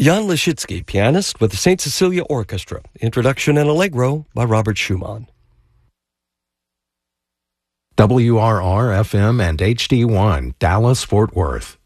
Jan Leszczycki, pianist with the St. Cecilia Orchestra. Introduction and Allegro by Robert Schumann. WRR-FM and HD1, Dallas, Fort Worth.